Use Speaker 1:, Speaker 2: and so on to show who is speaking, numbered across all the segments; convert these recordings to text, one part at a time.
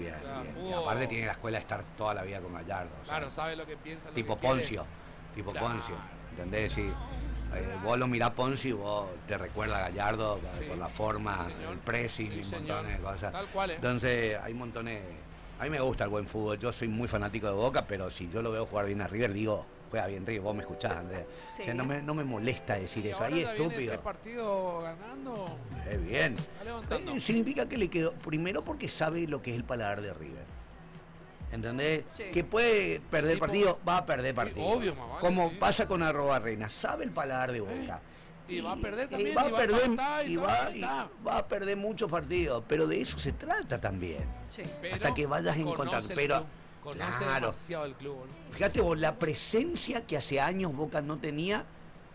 Speaker 1: Bien,
Speaker 2: Claro,
Speaker 1: bien. Y aparte tiene la escuela de estar toda la vida con Gallardo. O sea,
Speaker 2: Claro, sabe lo que piensa. Lo
Speaker 1: tipo
Speaker 2: que quiere.
Speaker 1: Poncio. Tipo
Speaker 2: Claro.
Speaker 1: Poncio. ¿Entendés? Sí. Vos lo mirás Poncio y vos te recuerda a Gallardo
Speaker 2: Sí.
Speaker 1: por la forma,
Speaker 2: Sí, señor.
Speaker 1: el pressing
Speaker 2: Sí,
Speaker 1: y
Speaker 2: señor.
Speaker 1: montones de cosas.
Speaker 2: Tal cual,
Speaker 1: Entonces, hay montones. A mí me gusta el buen fútbol. Yo soy muy fanático de Boca, pero si yo lo veo jugar bien a River, digo, juega bien River. Vos me escuchás, Andrea.
Speaker 3: Sí.
Speaker 1: O sea, no me molesta decir
Speaker 2: Y
Speaker 1: eso.
Speaker 2: ahora
Speaker 1: Ahí
Speaker 2: ya viene 3
Speaker 1: estúpido.
Speaker 2: partidos ganando.
Speaker 1: Bien.
Speaker 2: Está levantando.
Speaker 1: Significa que le quedó, primero porque sabe lo que es el paladar de River. ¿Entendés?
Speaker 3: Sí.
Speaker 1: Que puede perder
Speaker 2: Tipo,
Speaker 1: partido, va a perder partido.
Speaker 2: obvio, más vale,
Speaker 1: Como
Speaker 2: sí.
Speaker 1: pasa con Arrobarrena, sabe el paladar de Boca.
Speaker 2: Y va a perder también,
Speaker 1: va a
Speaker 2: y va a
Speaker 1: perder,
Speaker 2: empatar, y va
Speaker 1: a perder muchos partidos, pero de eso se trata también.
Speaker 3: Sí.
Speaker 2: Pero
Speaker 1: hasta que vayas encontrando.
Speaker 2: conoce el
Speaker 1: Pero
Speaker 2: club, conoce
Speaker 1: claro,
Speaker 2: demasiado el club. ¿No?
Speaker 1: fíjate vos, la presencia que hace años Boca no tenía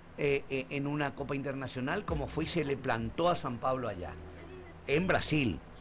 Speaker 1: en una Copa Internacional, como fue y se le plantó a San Pablo allá, en Brasil.
Speaker 2: Sí.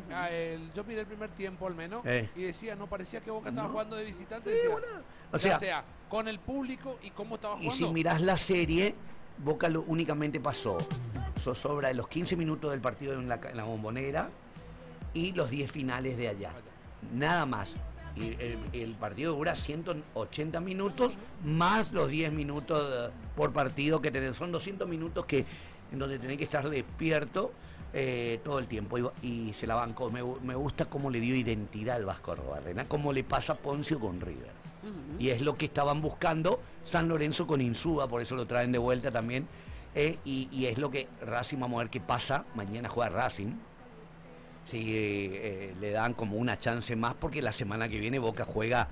Speaker 2: Yo miré el primer tiempo al menos y decía, no parecía que Boca estaba
Speaker 1: No.
Speaker 2: jugando de visitante.
Speaker 1: Sí,
Speaker 2: Decía,
Speaker 1: bueno. O
Speaker 2: ya
Speaker 1: sea,
Speaker 2: sea con el público y cómo estaba
Speaker 1: y
Speaker 2: jugando.
Speaker 1: si mirás la serie, Boca únicamente pasó sobra de los 15 minutos del partido en la Bombonera y los 10 finales de allá. Nada más. Y el partido dura 180 minutos más los 10 minutos por partido que tenés. Son 200 minutos en donde tenés que estar despierto todo el tiempo. Y se la bancó. Me gusta cómo le dio identidad al Vasco Arrobarrena, como le pasa a Poncio con River. Y es lo que estaban buscando San Lorenzo con Insúa, por eso lo traen de vuelta también. Y es lo que Racing, vamos a ver qué pasa. Mañana juega Racing. Si le dan como una chance más, porque la semana que viene Boca juega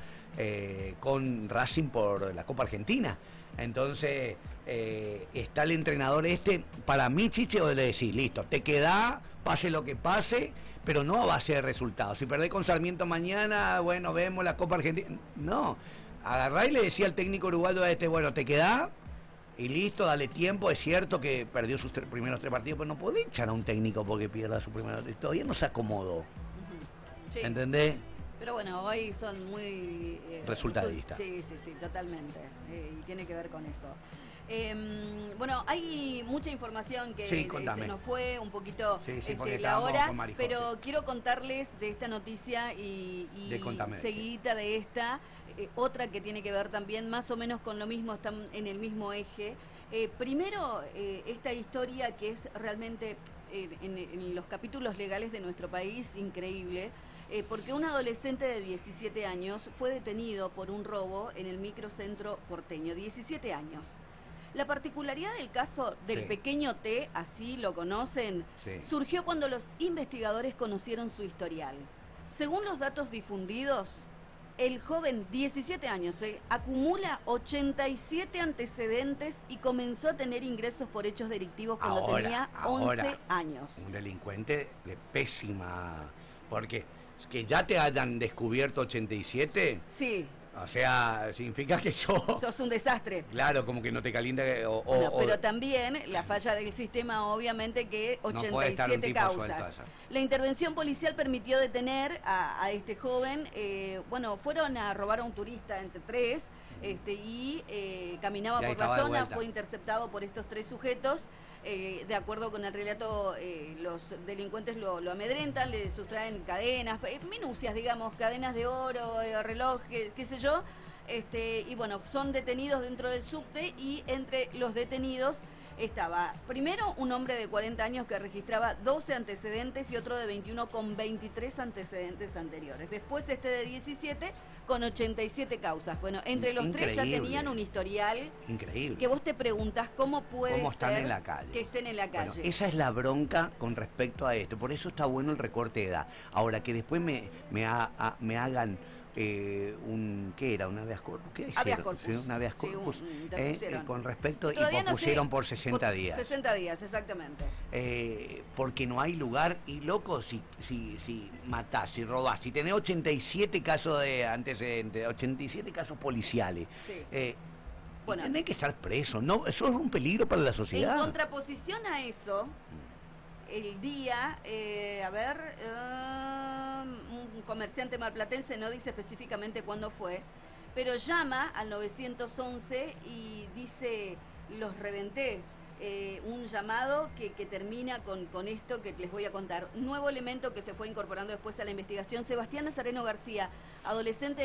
Speaker 1: con Racing por la Copa Argentina. Entonces está el entrenador para mí, Chiche, o le decís, listo, te queda, pase lo que pase, pero no a base de resultados. Si perdés con Sarmiento mañana, bueno, vemos la Copa Argentina. No, agarrá y le decía al técnico uruguayo bueno, te queda y listo, dale tiempo. Es cierto que perdió sus primeros 3 partidos, pero no podés echar a un técnico porque pierda su primer. Todavía no se acomodó.
Speaker 3: Sí.
Speaker 1: ¿Entendés?
Speaker 3: Pero bueno, hoy son muy...
Speaker 1: Resultadistas.
Speaker 3: Sí, totalmente. Y tiene que ver con eso. Bueno, hay mucha información que
Speaker 1: Sí, contame.
Speaker 3: se nos fue un poquito
Speaker 1: porque
Speaker 3: la
Speaker 1: estábamos
Speaker 3: hora,
Speaker 1: con Marijose.
Speaker 3: pero quiero contarles de esta noticia y seguidita de esta, otra que tiene que ver también más o menos con lo mismo, están en el mismo eje. Primero, esta historia que es realmente en los capítulos legales de nuestro país increíble, porque un adolescente de 17 años fue detenido por un robo en el microcentro porteño, 17 años. La particularidad del caso del pequeño T, así lo conocen, surgió cuando los investigadores conocieron su historial. Según los datos difundidos, el joven, 17 años, acumula 87 antecedentes y comenzó a tener ingresos por hechos delictivos cuando tenía 11 años.
Speaker 1: Un delincuente de pésima... Porque que ya te hayan descubierto 87...
Speaker 3: Sí.
Speaker 1: O sea, significa que
Speaker 3: sos un desastre.
Speaker 1: Claro, como que no te calienta.
Speaker 3: Pero también la falla del sistema, obviamente, que 87 causas. La intervención policial permitió detener a este joven. Fueron a robar a un turista entre 3 y caminaba por la zona, fue interceptado por estos 3 sujetos. De acuerdo con el relato, los delincuentes lo amedrentan, le sustraen cadenas, minucias, digamos, cadenas de oro, relojes, qué sé yo, y bueno, son detenidos dentro del subte, y entre los detenidos estaba primero un hombre de 40 años que registraba 12 antecedentes y otro de 21 con 23 antecedentes anteriores. Después este de 17 con 87 causas. Bueno, entre los 3 ya tenían un historial
Speaker 1: increíble.
Speaker 3: Que vos te preguntás cómo puede ser
Speaker 1: en la calle?
Speaker 3: Que estén en la calle.
Speaker 1: Bueno, esa es la bronca con respecto a esto. Por eso está bueno el recorte de edad. Ahora, que después me hagan ¿qué era? ¿Un habeas corpus? ¿Qué
Speaker 3: habeas corpus.
Speaker 1: Sí, un habeas corpus. Con respecto, y
Speaker 3: no
Speaker 1: pusieron por 60 días.
Speaker 3: 60 días, exactamente.
Speaker 1: Porque no hay lugar, y loco, si matás, si robás, si tenés 87 casos de antecedentes, 87 casos policiales,
Speaker 3: bueno,
Speaker 1: tenés que estar preso, ¿no? Eso es un peligro para la sociedad.
Speaker 3: En contraposición a eso, el día, un comerciante marplatense, no dice específicamente cuándo fue, pero llama al 911 y dice, los reventé. un llamado que termina con esto que les voy a contar. Nuevo elemento que se fue incorporando después a la investigación. Sebastián Nazareno García, adolescente